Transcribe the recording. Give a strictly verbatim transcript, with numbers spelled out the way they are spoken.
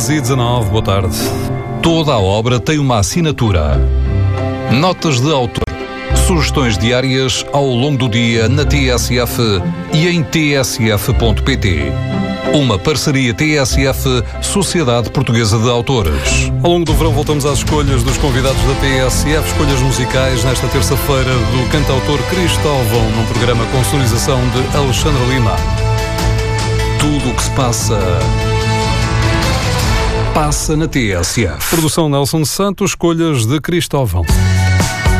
treze e dezanove, boa tarde. Toda a obra tem uma assinatura. Notas de autor. Sugestões diárias ao longo do dia na T S F e em t s f ponto p t. Uma parceria T S F, Sociedade Portuguesa de Autores. Ao longo do verão voltamos às escolhas dos convidados da T S F, escolhas musicais nesta terça-feira do cantautor Cristóvão, num programa com sonorização de Alexandre Lima. Tudo o que se passa, passa na T S F. Produção Nelson Santos, escolhas de Cristóvão.